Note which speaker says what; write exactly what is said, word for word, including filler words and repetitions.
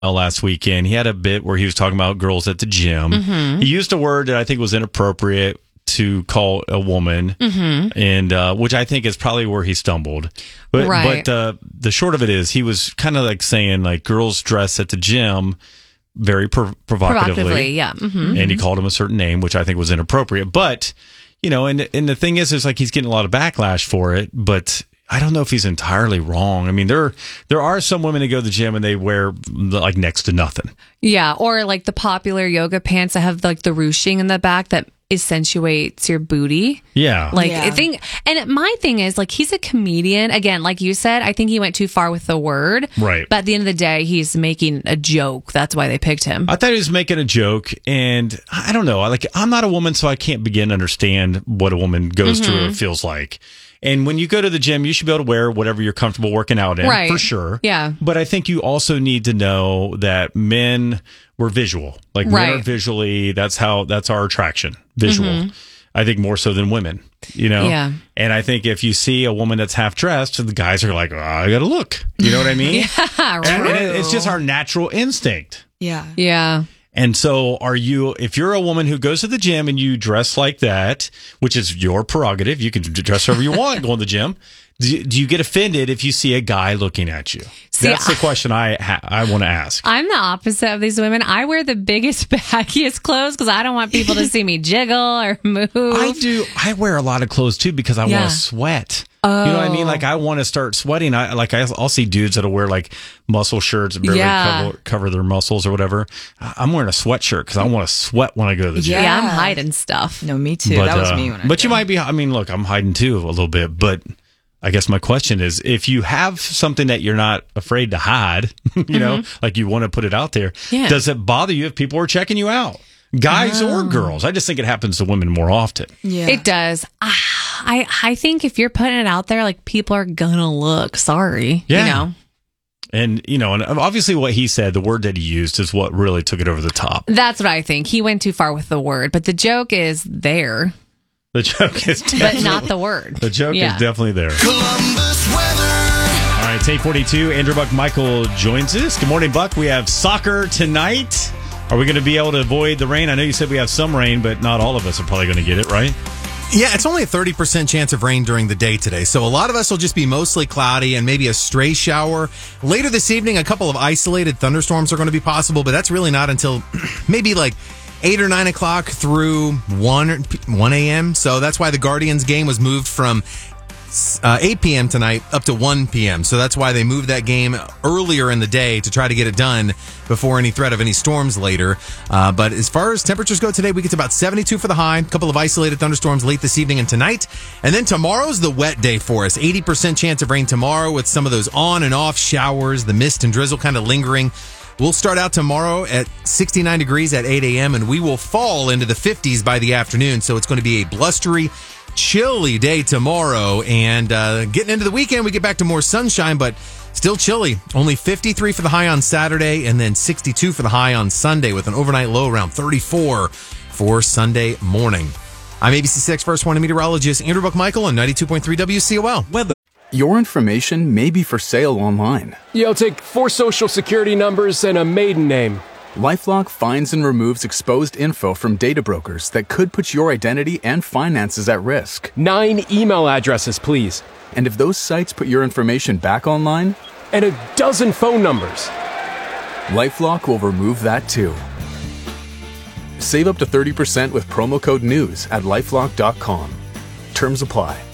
Speaker 1: last weekend. He had a bit where he was talking about girls at the gym. Mm-hmm. He used a word that I think was inappropriate to call a woman, mm-hmm. and uh, which I think is probably where he stumbled. But
Speaker 2: right.
Speaker 1: but uh, the short of it is, he was kind of like saying like girls dress at the gym very pro- provocatively,
Speaker 2: provocatively, yeah, mm-hmm.
Speaker 1: and he called him a certain name, which I think was inappropriate. But you know, and and the thing is, is like he's getting a lot of backlash for it, but I don't know if he's entirely wrong. I mean, there there are some women that go to the gym and they wear like next to nothing.
Speaker 2: Yeah, or like the popular yoga pants that have like the ruching in the back that accentuates your booty.
Speaker 1: Yeah.
Speaker 2: Like
Speaker 3: yeah.
Speaker 2: I think, and my thing is like, he's a comedian. Again, like you said, I think he went too far with the word.
Speaker 1: Right.
Speaker 2: But at the end of the day, he's making a joke. That's why they picked him.
Speaker 1: I thought he was making a joke, and I don't know. Like, I'm not a woman, so I can't begin to understand what a woman goes
Speaker 2: Mm-hmm.
Speaker 1: through or feels like. And when you go to the gym, you should be able to wear whatever you're comfortable working out in,
Speaker 2: Right.
Speaker 1: for sure.
Speaker 2: Yeah.
Speaker 1: But I think you also need to know that men were visual. Like, men
Speaker 2: Right.
Speaker 1: are visually, that's how, that's our attraction, visual.
Speaker 2: Mm-hmm.
Speaker 1: I think more so than women, you know?
Speaker 2: Yeah.
Speaker 1: And I think if you see a woman that's half dressed, the guys are like, oh, I got to look. You know what I mean?
Speaker 2: Yeah,
Speaker 1: And,
Speaker 2: right.
Speaker 1: and it- it's just our natural instinct.
Speaker 3: Yeah.
Speaker 2: Yeah.
Speaker 1: And so are you, if you're a woman who goes to the gym and you dress like that, which is your prerogative, you can dress however you want, go to the gym. Do, do you get offended if you see a guy looking at you?
Speaker 2: See,
Speaker 1: That's the question I ha- I want to ask.
Speaker 2: I'm the opposite of these women. I wear the biggest, baggiest clothes because I don't want people to see me jiggle or move.
Speaker 1: I do. I wear a lot of clothes too because I
Speaker 2: Yeah.
Speaker 1: want to sweat. Oh. You know what I mean? Like I want to start sweating. I like I, I'll see dudes that'll wear like muscle shirts and barely
Speaker 2: Yeah.
Speaker 1: cover, cover their muscles or whatever. I'm wearing a sweatshirt because I want to sweat when I go to the gym.
Speaker 2: yeah.
Speaker 3: Yeah.
Speaker 2: I'm hiding stuff.
Speaker 3: No, me too.
Speaker 1: But,
Speaker 3: that was
Speaker 1: uh,
Speaker 3: me when I
Speaker 1: But you
Speaker 3: did.
Speaker 1: might be. I mean, look, I'm hiding too a little bit. But I guess my question is, if you have something that you're not afraid to hide, you know, like you want to put it out there,
Speaker 2: Yeah.
Speaker 1: does it bother you if people are checking you out, guys or girls? I just think it happens to women more often.
Speaker 3: Yeah.
Speaker 2: It does. Ah, I I think if you're putting it out there, like people are gonna look. Sorry,
Speaker 1: Yeah.
Speaker 2: you know.
Speaker 1: And you know, and obviously, what he said, the word that he used, is what really took it over the top.
Speaker 2: That's what I think. He went too far with the word, but the joke is there,
Speaker 1: The joke is
Speaker 2: but
Speaker 1: definitely,
Speaker 2: not the word.
Speaker 1: the joke
Speaker 2: Yeah.
Speaker 1: is definitely there.
Speaker 4: Columbus weather.
Speaker 1: All right, it's eight forty-two. Andrew Buck Michael joins us. Good morning, Buck. We have soccer tonight. Are we going to be able to avoid the rain? I know you said we have some rain, but not all of us are probably going to get it, right?
Speaker 5: Yeah, it's only a thirty percent chance of rain during the day today. So a lot of us will just be mostly cloudy and maybe a stray shower. Later this evening, a couple of isolated thunderstorms are going to be possible, but that's really not until maybe like eight or nine o'clock through one a.m. So that's why the Guardians game was moved from Uh, eight p.m. tonight up to one p.m. So that's why they moved that game earlier in the day to try to get it done before any threat of any storms later. Uh, but as far as temperatures go today, we get to about seventy-two for the high, a couple of isolated thunderstorms late this evening and tonight. And then tomorrow's the wet day for us. eighty percent chance of rain tomorrow with some of those on and off showers, the mist and drizzle kind of lingering. We'll start out tomorrow at sixty-nine degrees at eight a.m. and we will fall into the fifties by the afternoon. So it's going to be a blustery, chilly day tomorrow, and uh, getting into the weekend, we get back to more sunshine, but still chilly. Only fifty-three for the high on Saturday, and then sixty-two for the high on Sunday, with an overnight low around thirty-four for Sunday morning. I'm A B C six First Warning meteorologist Andrew Buck-Michael on ninety-two point three W C O L.
Speaker 6: Weather. Your information may be for sale online.
Speaker 7: Yeah, I'll take four social security numbers and a maiden name.
Speaker 6: LifeLock finds and removes exposed info from data brokers that could put your identity and finances at risk.
Speaker 7: Nine email addresses, please.
Speaker 6: And if those sites put your information back online,
Speaker 7: And a dozen phone numbers.
Speaker 6: LifeLock will remove that too. Save up to thirty percent with promo code NEWS at LifeLock dot com. Terms apply.